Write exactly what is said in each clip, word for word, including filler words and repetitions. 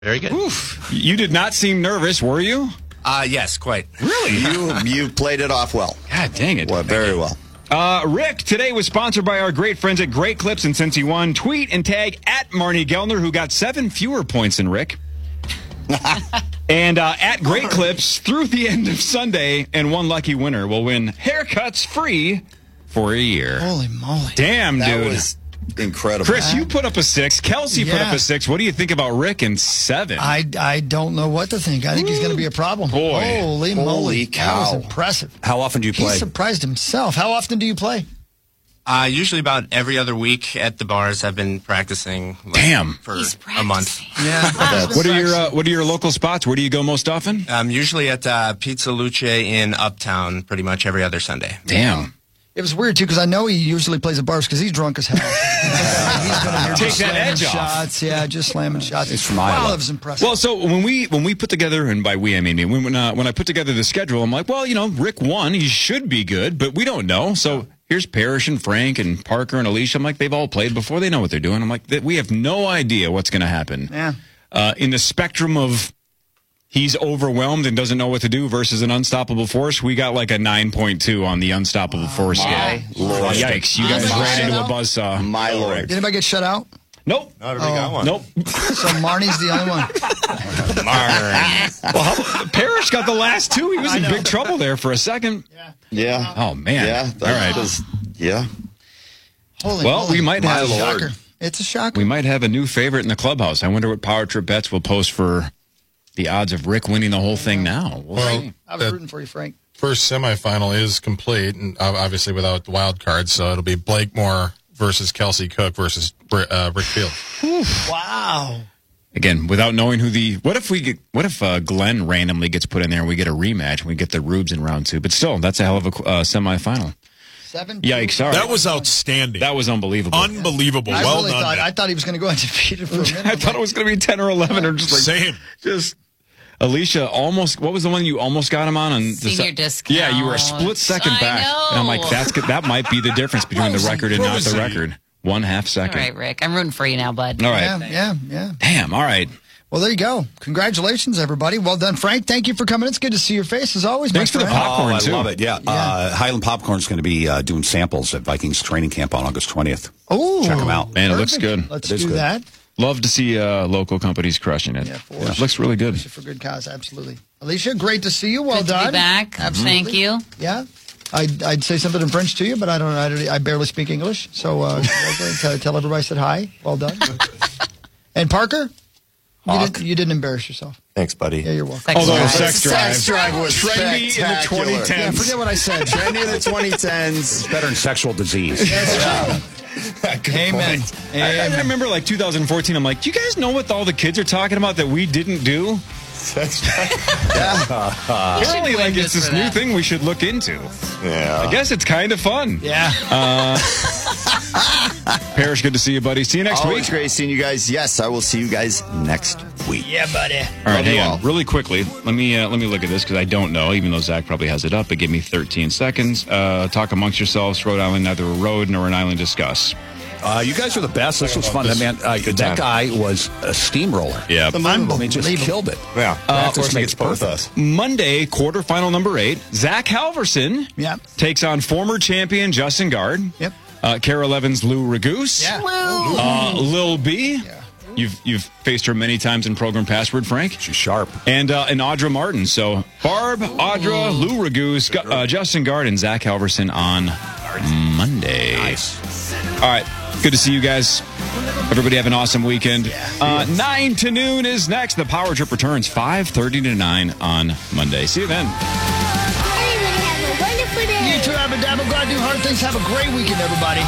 Very good. Oof. You did not seem nervous, were you? Uh, yes, quite. Really? You you played it off well. God dang it. Well, very well. Uh, Rick, today was sponsored by our great friends at Great Clips, and since he won, tweet and tag at Marnie Gellner, who got seven fewer points than Rick. And uh, at Great Clips, through the end of Sunday, and one lucky winner will win haircuts free for a year. Holy moly. Damn, That dude. was incredible. Chris, you put up a six. Kelsey put Yeah. up a six. What do you think about Rick and seven? I, I don't know what to think. I think he's going to be a problem. Boy. Holy, Holy moly. cow. That was impressive. How often do you He play? surprised himself. How often do you play? Uh, usually about every other week at the bars. I've been practicing like, Damn. for He's a month. practicing. Yeah. What are your uh, What are your local spots? Where do you go most often? I'm usually at uh, Pizza Luce in Uptown pretty much every other Sunday. Damn. It was weird, too, because I know he usually plays at bars because he's drunk as hell. He's been in here Take just that slamming edge off. shots. Yeah, just slamming shots. It's from Iowa. Wow, that was impressive. Well, so when we when we put together, and by we I mean me, when when, uh, when I put together the schedule, I'm like, well, you know, Rick won, he should be good, but we don't know. So here's Parrish and Frank and Parker and Alicia. I'm like, they've all played before, they know what they're doing. I'm like, we have no idea what's going to happen. Yeah. Uh, in the spectrum of he's overwhelmed and doesn't know what to do versus an unstoppable force, we got like a nine point two on the unstoppable force scale. Lord. Yikes! You guys My ran into a Lord. buzzsaw. My Lord. Did anybody get shut out? Nope. Not everybody got one. Nope. So Marnie's the only one. Well, how, Parrish got the last two. He was in big trouble there for a second. Yeah. Oh man. Yeah. All right. Was, yeah. Holy Well, moly. we might My have Lord. Shocker. It's a shocker. we might have a new favorite in the clubhouse. I wonder what Power Trip Bets will post for the odds of Rick winning the whole thing now. We'll Well, see. I was uh, rooting for you, Frank. First semifinal is complete, and uh, obviously without the wild cards, so it'll be Blakemore versus Kelsey Cook versus uh, Rick Field. Wow. Again, without knowing who the what if we get what if uh, Glenn randomly gets put in there and we get a rematch and we get the Rubes in round two? But still, that's a hell of a uh, semifinal. Seven. Yikes! All right. That was outstanding. That was unbelievable. Unbelievable. I well really done. thought, man. I thought he was going to go undefeated for a minute. I thought it was going to be ten or eleven or just like Same. just. Alicia almost. What was the one you almost got him on? on the Senior se- discount. Yeah, you were a split second I back, know. and I'm like, that's good. That might be the difference between the Rosie, record and not the Rosie. record. One half All second. right, Rick. I'm rooting for you now, bud. All right. Yeah, yeah, yeah. Damn. All right. Well, there you go. Congratulations, everybody. Well done, Frank. Thank you for coming. It's good to see your face, as always, Thanks for my the friend. popcorn oh, I too. love it. Yeah. Uh, Highland Popcorn's going to be uh, doing samples at Vikings training camp on August twentieth. Oh, Check 'em out. Man, it looks perfect. good. Let's It is do good. that. Love to see uh, local companies crushing it. Yeah, for It us. looks really good. For good cause, absolutely. Alicia, great to see you. Well Good to done. be back. Absolutely. Thank you. Yeah. I'd, I'd say something in French to you, but I don't. I, I barely speak English, so uh, tell, tell everybody I said hi. Well done. And Parker, you, Hawk. did, you didn't embarrass yourself. Thanks, buddy. Yeah, you're welcome. Sex Although drive. sex drive, Sex drive was trendy in the spectacular. twenty Yeah, tens. forget what I said. Trendy in the twenty tens. Better than sexual disease. Amen. I, I Amen. remember like two thousand fourteen. I'm like, do you guys know what all the kids are talking about that we didn't do? Sex drive. Apparently, like it's just this for new that. thing we should look into. Yeah. I guess it's kind of fun. Yeah. Parrish, good to see you, buddy. See you next Always week. great seeing you guys. Yes, I will see you guys next week. Yeah, buddy. All right, Love you hang all. on, really quickly. Let me uh, let me look at this because I don't know. Even though Zach probably has it up, but give me thirteen seconds. Uh, talk amongst yourselves. Rhode Island, neither a road nor an island discuss. Uh, you guys are the best. This was fun. Man, uh, Good that time. guy was a steamroller. Yeah. I mean, just killed it. Yeah. That of course, just makes makes both perfect. us. Monday, quarterfinal number eight. Zach Halverson Yeah. takes on former champion Justin Gard. Yep. Uh, Carol Evans, Lou Ragoose. Yeah. Uh, Lil B. You've you've faced her many times in program password, Frank. She's sharp. And uh, and Audra Martin. So Barb, Audra, Lou Ragoose, Gu- uh, Justin Gard, and Zach Halverson on Monday. Nice. All right. Good to see you guys. Everybody have an awesome weekend. Uh, nine to noon is next. The Power Trip returns five thirty to nine on Monday. See you then. Everybody have a wonderful day. You too, Abba Dabba. Go out and do hard things. Have a great weekend, everybody.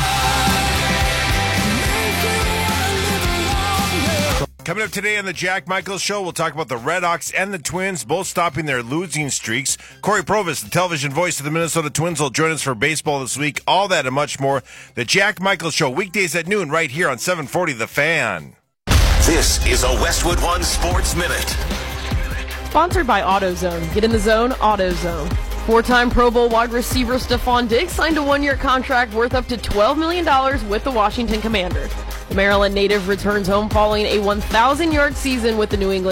Coming up today on the Jack Michaels Show, we'll talk about the Red Hawks and the Twins, both stopping their losing streaks. Corey Provis, the television voice of the Minnesota Twins, will join us for baseball this week. All that and much more. The Jack Michaels Show, weekdays at noon, right here on seven forty The Fan. This is a Westwood One Sports Minute. Sponsored by AutoZone. Get in the zone, AutoZone. Four-time Pro Bowl wide receiver Stephon Diggs signed a one-year contract worth up to twelve million dollars with the Washington Commanders. The Maryland native returns home following a one thousand yard season with the New England